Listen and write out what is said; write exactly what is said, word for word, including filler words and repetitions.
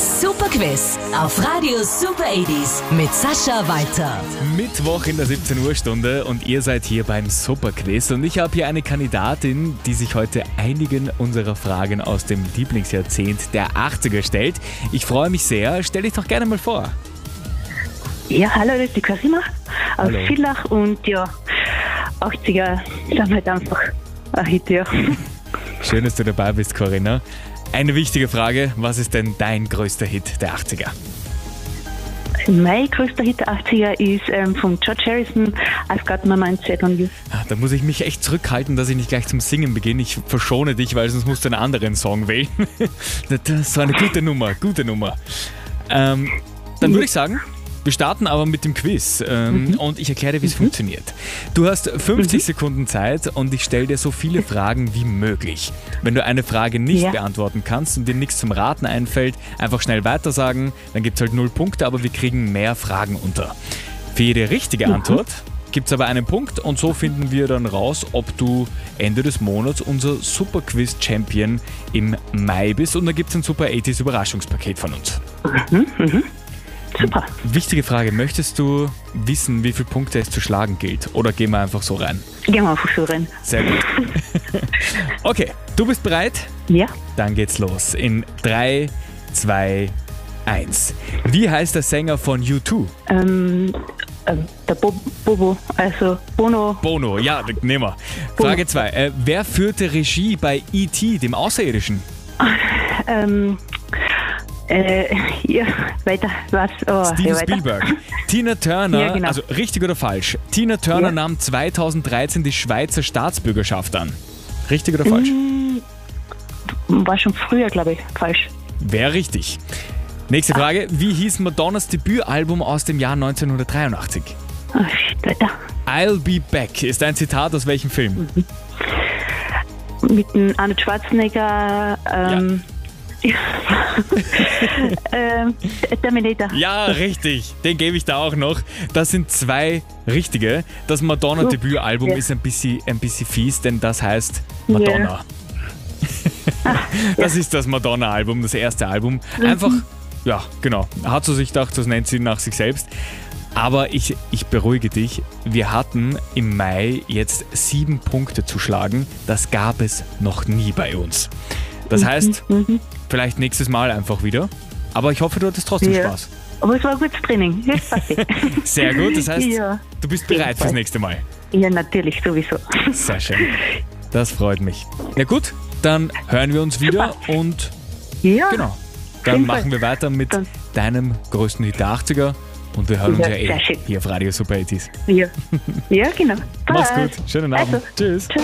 Das Super Quiz auf Radio Super achtzig mit Sascha Walter. Mittwoch in der siebzehn Uhr Stunde und ihr seid hier beim Super Quiz. Und ich habe hier eine Kandidatin, die sich heute einigen unserer Fragen aus dem Lieblingsjahrzehnt der achtziger stellt. Ich freue mich sehr. Stell dich doch gerne mal vor. Ja, hallo, das ist die Karima aus Hallo. Villach und ja, achtziger sind halt einfach ein Hit, ja. Schön, dass du dabei bist, Corinna. Eine wichtige Frage, was ist denn dein größter Hit der achtziger? Mein größter Hit der achtziger ist ähm, von George Harrison, I've Got My Mind Set on You. Ah, Da muss ich mich echt zurückhalten, dass ich nicht gleich zum Singen beginne. Ich verschone dich, weil sonst musst du einen anderen Song wählen. Das war eine gute Nummer, gute Nummer. Ähm, dann würde ich sagen, wir starten aber mit dem Quiz ähm, mhm. und ich erkläre dir, wie es mhm. funktioniert. Du hast fünfzig mhm. Sekunden Zeit und ich stelle dir so viele Fragen wie möglich. Wenn du eine Frage nicht ja. beantworten kannst und dir nichts zum Raten einfällt, einfach schnell weitersagen, dann gibt es halt null Punkte, aber wir kriegen mehr Fragen unter. Für jede richtige mhm. Antwort gibt es aber einen Punkt und so finden wir dann raus, ob du Ende des Monats unser Super Quiz Champion im Mai bist und da gibt es ein Super achtziger Überraschungspaket von uns. Mhm. Mhm. Super. Wichtige Frage, möchtest du wissen, wie viele Punkte es zu schlagen gilt? Oder gehen wir einfach so rein? Gehen wir einfach so rein. Sehr gut. Okay, du bist bereit? Ja. Dann geht's los. In drei, zwei, eins. Wie heißt der Sänger von U zwei? Ähm, ähm, der Bo- Bobo, also Bono. Bono, ja, nehmen wir. Frage zwei. Äh, wer führte Regie bei E T, dem Außerirdischen? Ähm, Äh, ja, weiter, was? Oh, Steven ja, weiter. Spielberg. Tina Turner, Ja, genau. also richtig oder falsch? Tina Turner Ja. nahm zweitausenddreizehn die Schweizer Staatsbürgerschaft an. Richtig oder falsch? Mm, war schon früher, glaube ich, falsch. Wäre richtig. Nächste Frage. Wie hieß Madonnas Debütalbum aus dem Jahr neunzehnhundertdreiundachtzig? Oh, shit, weiter. I'll Be Back ist ein Zitat aus welchem Film? Mit dem Arnold Schwarzenegger, ähm, ähm, Terminator. Ja, richtig. Den gebe ich da auch noch. Das sind zwei richtige. Das Madonna-Debütalbum Ja. ist ein bisschen, ein bisschen fies, denn das heißt Madonna. Ah, Das ist das Madonna-Album, das erste Album. Einfach, ja, genau. Hat sie sich gedacht, das nennt sie nach sich selbst. Aber ich, ich beruhige dich, wir hatten im Mai jetzt sieben Punkte zu schlagen. Das gab es noch nie bei uns. Das heißt, vielleicht nächstes Mal einfach wieder. Aber ich hoffe, du hattest trotzdem Ja. Spaß. Aber es war ein gutes Training. Ja, passt. Sehr gut, das heißt, Ja. du bist bereit fürs nächste Mal. Ja, natürlich, sowieso. Sehr schön. Das freut mich. Na gut, dann hören wir uns wieder und Ja, genau, dann jeden machen Fall. wir weiter mit Dann- deinem größten Hit der achtziger und wir hören uns Ja, ja eh sehr schön. hier auf Radio Super achtzig. ja. Ja, genau. Mach's Passt. gut, schönen Abend. Also, Tschüss.